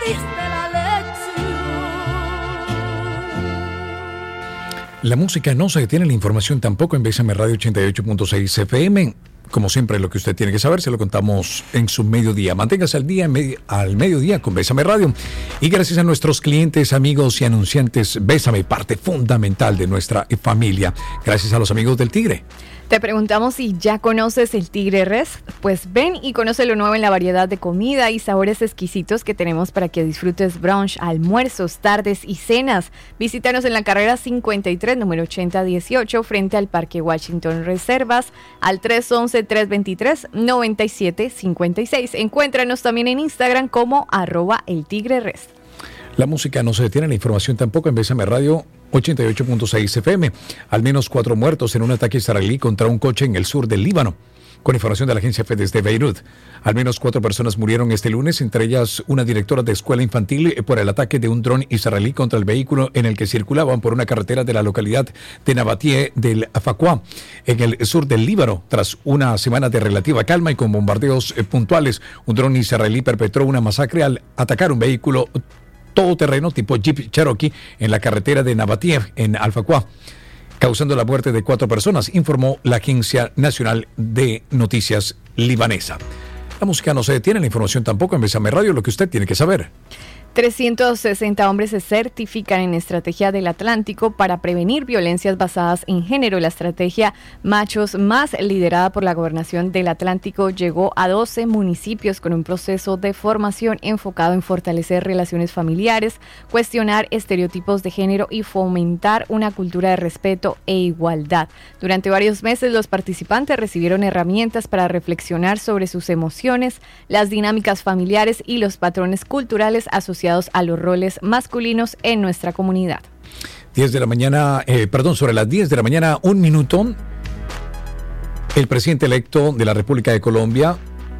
diste la lección. La música no se detiene, la información tampoco en Bésame Radio 88.6 FM. Como siempre, lo que usted tiene que saber se lo contamos en su mediodía. Manténgase al día, al mediodía con Bésame Radio. Y gracias a nuestros clientes, amigos y anunciantes, Bésame, parte fundamental de nuestra familia. Gracias a los amigos del Tigre. Te preguntamos si ya conoces el Tigre Res. Pues ven y conoce lo nuevo en la variedad de comida y sabores exquisitos que tenemos para que disfrutes brunch, almuerzos, tardes y cenas. Visítanos en la carrera 53, número 8018, frente al Parque Washington. Reservas al 311-323-9756. Encuéntranos también en Instagram como @eltigreres. La música no se detiene, la información tampoco en Bésame Radio 88.6 FM. Al menos 4 muertos en un ataque israelí contra un coche en el sur del Líbano. Con información de la agencia FE desde Beirut. Al menos 4 personas murieron este lunes, entre ellas una directora de escuela infantil, por el ataque de un dron israelí contra el vehículo en el que circulaban por una carretera de la localidad de Nabatie del Afaqua, en el sur del Líbano. Tras una semana de relativa calma y con bombardeos puntuales, un dron israelí perpetró una masacre al atacar un vehículo todoterreno tipo Jeep Cherokee en la carretera de Nabatie, en Al-Faqua, causando la muerte de 4 personas, informó la Agencia Nacional de Noticias libanesa. La música no se detiene, la información tampoco en Bésame Radio, lo que usted tiene que saber. 360 hombres se certifican en Estrategia del Atlántico para prevenir violencias basadas en género. La estrategia Machos Más, liderada por la Gobernación del Atlántico, llegó a 12 municipios con un proceso de formación enfocado en fortalecer relaciones familiares, cuestionar estereotipos de género y fomentar una cultura de respeto e igualdad. Durante varios meses, los participantes recibieron herramientas para reflexionar sobre sus emociones, las dinámicas familiares y los patrones culturales asociados a los roles masculinos en nuestra comunidad. 10 de la mañana, sobre las 10 de la mañana, 1 minuto, el presidente electo de la República de Colombia,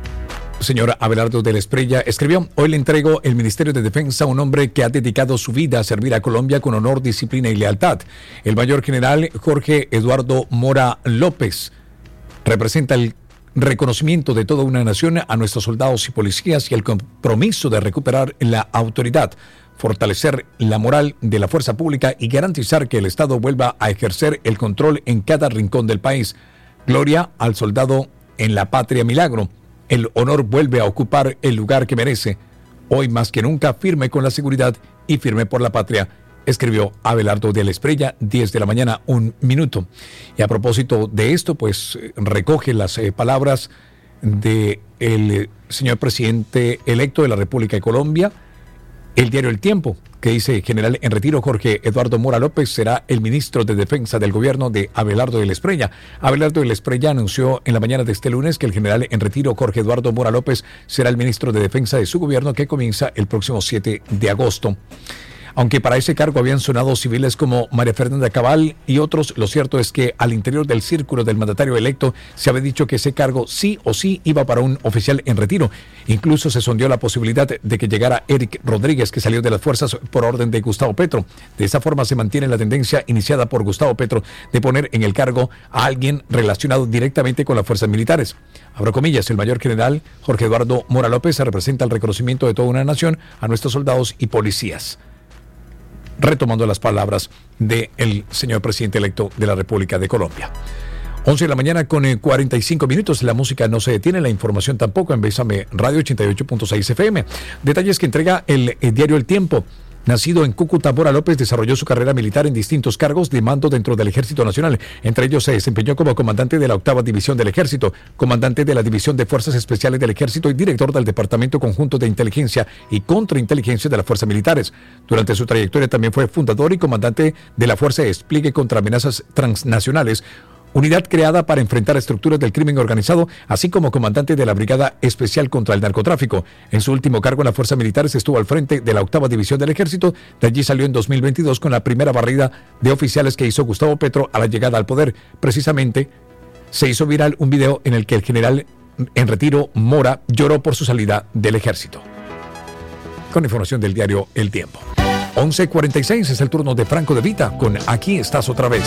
señor Abelardo del Esprella, escribió: hoy le entrego el Ministerio de Defensa a un hombre que ha dedicado su vida a servir a Colombia con honor, disciplina y lealtad. El mayor general Jorge Eduardo Mora López representa el reconocimiento de toda una nación a nuestros soldados y policías y el compromiso de recuperar la autoridad, fortalecer la moral de la fuerza pública y garantizar que el Estado vuelva a ejercer el control en cada rincón del país. Gloria al soldado en la patria milagro. El honor vuelve a ocupar el lugar que merece. Hoy más que nunca, firme con la seguridad y firme por la patria, escribió Abelardo del Esprella, 10 de la mañana, 1 minuto. Y a propósito de esto, pues recoge las palabras del señor presidente electo de la República de Colombia, el diario El Tiempo, que dice: general en retiro Jorge Eduardo Mora López será el ministro de Defensa del gobierno de Abelardo del Esprella. Abelardo del Esprella anunció en la mañana de este lunes que el general en retiro Jorge Eduardo Mora López será el ministro de Defensa de su gobierno, que comienza el próximo 7 de agosto. Aunque para ese cargo habían sonado civiles como María Fernanda Cabal y otros, lo cierto es que al interior del círculo del mandatario electo se había dicho que ese cargo sí o sí iba para un oficial en retiro. Incluso se sondeó la posibilidad de que llegara Eric Rodríguez, que salió de las fuerzas por orden de Gustavo Petro. De esa forma se mantiene la tendencia iniciada por Gustavo Petro de poner en el cargo a alguien relacionado directamente con las fuerzas militares. Abro comillas: el mayor general Jorge Eduardo Mora López representa el reconocimiento de toda una nación a nuestros soldados y policías. Retomando las palabras del señor presidente electo de la República de Colombia. 11 de la mañana con 45 minutos. La música no se detiene, la información tampoco en Bésame Radio 88.6 FM. Detalles que entrega el diario El Tiempo. Nacido en Cúcuta, Mora López desarrolló su carrera militar en distintos cargos de mando dentro del Ejército Nacional. Entre ellos se desempeñó como comandante de la 8ª División del Ejército, comandante de la División de Fuerzas Especiales del Ejército y director del Departamento Conjunto de Inteligencia y Contrainteligencia de las Fuerzas Militares. Durante su trayectoria también fue fundador y comandante de la Fuerza de Despliegue contra Amenazas Transnacionales, unidad creada para enfrentar estructuras del crimen organizado, así como comandante de la Brigada Especial contra el Narcotráfico. En su último cargo en las Fuerzas Militares estuvo al frente de la 8ª División del Ejército. De allí salió en 2022 con la primera barrida de oficiales que hizo Gustavo Petro a la llegada al poder. Precisamente se hizo viral un video en el que el general en retiro Mora lloró por su salida del Ejército. Con información del diario El Tiempo. 11:46 es el turno de Franco De Vita con Aquí estás otra vez.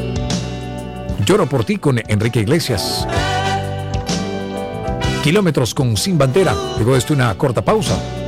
Lloro por ti con Enrique Iglesias. Kilómetros con Sin Bandera. Luego de esto una corta pausa.